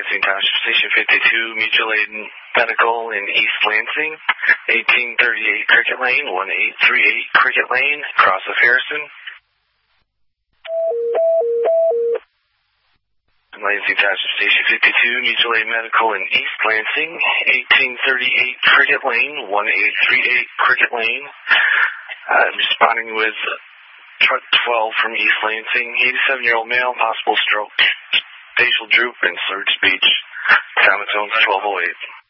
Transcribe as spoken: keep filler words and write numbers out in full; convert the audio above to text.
Lansing Township Station fifty-two, mutual aid medical in East Lansing, eighteen thirty-eight Cricket Lane, one eight three eight Cricket Lane, cross of Harrison. Lansing Township Station fifty-two, mutual aid medical in East Lansing, eighteen thirty-eight Cricket Lane, one eight three eight Cricket Lane. I'm responding with truck twelve from East Lansing, eighty-seven-year-old male, possible stroke, facial droop, and slurred speech. Common zones twelve oh eight.